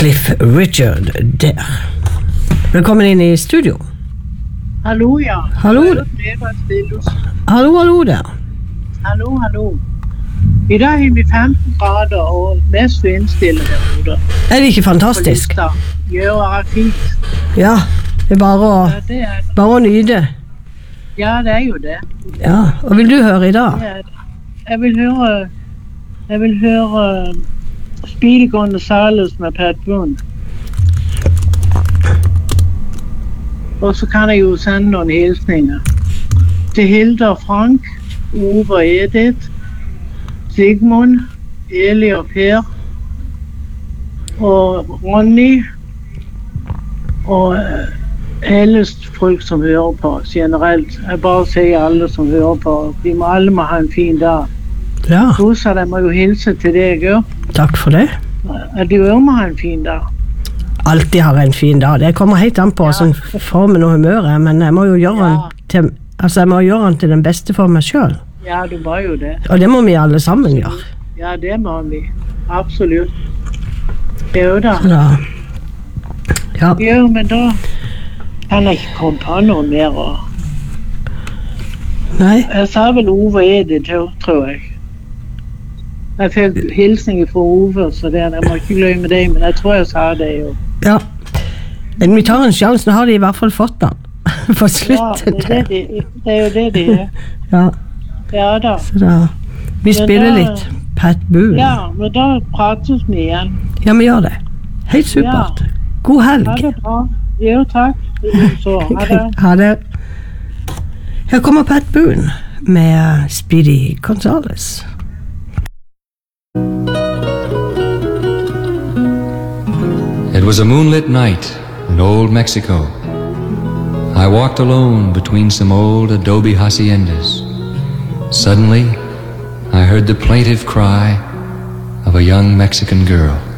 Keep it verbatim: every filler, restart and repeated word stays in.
Cliff Richard der. Velkommen inn i studio. Hallo, ja. Hallo. Hallo, hallo der. Hallo, hallo. I dag har vi femten grader og mest vindstille derude. Er det ikke fantastisk? Ja, det er fint. Ja, det er bare å, Ja, det er, bare å nyte. ja, det er jo det. Ja, og vil du høre i dag? Det er det. Jeg vil høre, jeg vil høre Speedy Gonzales med Pat Boone. Og så kan jeg jo sende noen hilsninger. Til Hilda og Frank, Ove og Edith, Sigmund, Eli og Per, og Ronny, og hele folk som hører på generelt. Jeg bare sier alle som hører på. De må, alle må ha en fin dag. Ja, Rosa, de må jo hilse til deg òg. takk for det. At de òg må ha en fin dag. Alltid har en fin dag. Det kommer helt an på sånn formen og humøret, men jeg må jo gjøre Ja. den til, altså jeg må gjøre den til den beste for meg selv. Ja, du må jo det. Og det må vi alle sammen gjøre. Ja, det må vi. Absolutt. Jo da. Så da, ja, Jo, men da kan jeg ikke komme på noe mer. Og nei, jeg sa vel Ove og Edith òg, tror jeg. Jeg fikk hilsninger fra Ove, så det, jeg må ikke glemme det, men jeg tror jeg sa det jo. ja. Men vi tar en sjanse, nå har de i hvert fall fått den. For Ja, slutt. det er, det, de, det er jo det de er. Ja, Ja da. så da, vi spiller da- litt Pat Boone. Ja, men da prates vi igjen. Ja, vi gjør det. Helt supert. God helg. Ha det bra. Jo, takk. Så, ha det. Ha det. Her kommer Pat Boone med Speedy Gonzales. It was a moonlit night in old Mexico. I walked alone between some old adobe haciendas. Suddenly, I heard the plaintive cry of a young Mexican girl.